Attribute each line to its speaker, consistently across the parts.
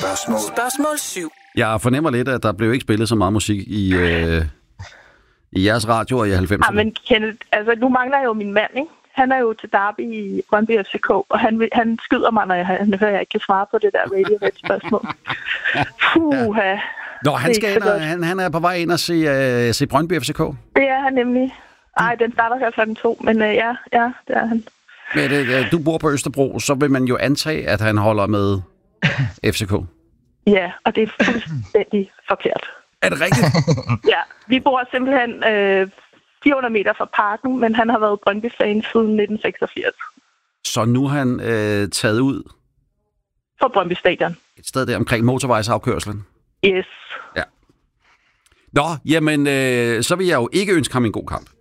Speaker 1: Spørgsmål 7.
Speaker 2: Jeg fornemmer lidt, at der blev ikke spillet så meget musik i jeres radio i 90'erne.
Speaker 3: Ja, men Kenneth, altså nu mangler jeg jo min mand, ikke? Han er jo til derby i Brøndby FCK, og han skyder mig, når han hører, jeg ikke kan svare på det der Radio-spørgsmål. Puha.
Speaker 2: Nå, han er på vej ind og se Brøndby FCK?
Speaker 3: Det er han nemlig. Ej, den starter her klokken 2, men ja, det er han.
Speaker 2: Men du bor på Østerbro, så vil man jo antage, at han holder med FCK.
Speaker 3: Ja, og det er fuldstændig forkert.
Speaker 2: Er det rigtigt?
Speaker 3: Ja, vi bor simpelthen 400 meter fra parken, men han har været Brøndby-fan siden 1986.
Speaker 2: Så nu er han taget ud?
Speaker 3: Fra Brøndby Stadion.
Speaker 2: Et sted der omkring motorvejsafkørslen?
Speaker 3: Yes.
Speaker 2: Ja. Nå, jamen, så vil jeg jo ikke ønske ham en god kamp.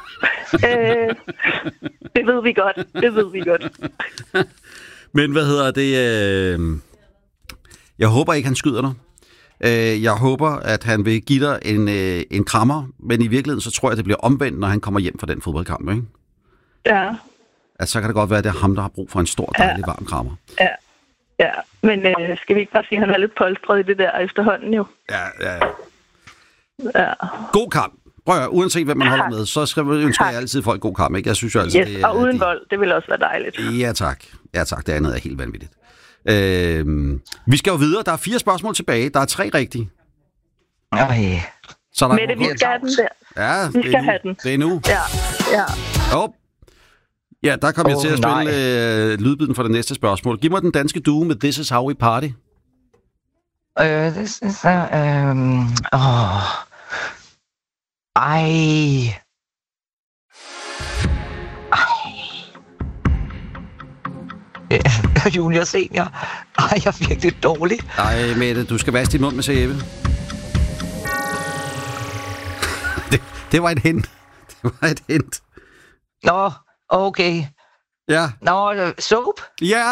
Speaker 3: Det ved vi godt.
Speaker 2: Men hvad hedder det? Jeg håber ikke, han skyder dig. Jeg håber, at han vil give dig en krammer, men i virkeligheden så tror jeg, det bliver omvendt, når han kommer hjem fra den fodboldkamp, ikke?
Speaker 3: Ja.
Speaker 2: At så kan det godt være, at det er ham, der har brug for en stor, dejlig, varm krammer.
Speaker 3: Ja. Men skal vi ikke bare sige, at han er lidt polstret i det der efterhånden jo?
Speaker 2: Ja.
Speaker 3: Ja.
Speaker 2: God kamp. Prøv at, uanset hvem man holder med, så ønsker jeg altid folk god kamp, ikke? Jeg synes jo altid,
Speaker 3: yes, og uden vold, det vil også være dejligt.
Speaker 2: Ja tak. Det andet er helt vanvittigt. Vi skal jo videre. Der er 4 spørgsmål tilbage. Der er 3 rigtige.
Speaker 4: Okay.
Speaker 2: Så der
Speaker 3: Mette, vi skal have den der.
Speaker 2: Ja,
Speaker 3: vi skal have den.
Speaker 2: Det er nu.
Speaker 3: Ja.
Speaker 2: Ja, der kommer jeg til at spille lydbiden for det næste spørgsmål. Giv mig den danske duo med This Is How We Party.
Speaker 4: This is Junior Senior. Jeg er virkelig dårlig.
Speaker 2: Ej, Mette, du skal vaske din mund med sæbe. Det var et hint.
Speaker 4: Nå, okay.
Speaker 2: Ja.
Speaker 4: Nå, soap?
Speaker 2: Ja,